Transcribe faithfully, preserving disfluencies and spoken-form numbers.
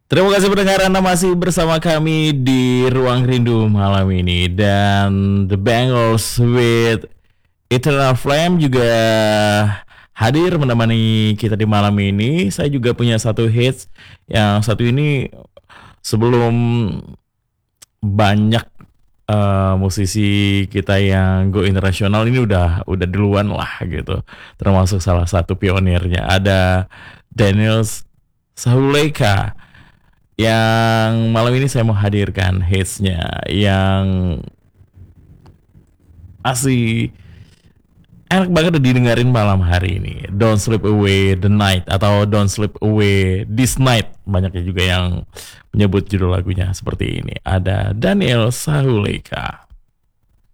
Terima kasih pendengar, Anda masih bersama kami di Ruang Rindu malam ini. Dan The Bangles with Eternal Flame juga hadir menemani kita di malam ini. Saya juga punya satu hits. Yang satu ini sebelum banyak eh, musisi kita yang go internasional ini udah udah duluan lah gitu. Termasuk salah satu pionirnya ada Daniels Sahuleka yang malam ini saya mau hadirkan hitsnya yang asli enak banget didengarin malam hari ini. Don't Sleep Away the Night atau Don't Sleep Away This Night. Banyaknya juga yang menyebut judul lagunya seperti ini. Ada Daniel Sahuleka.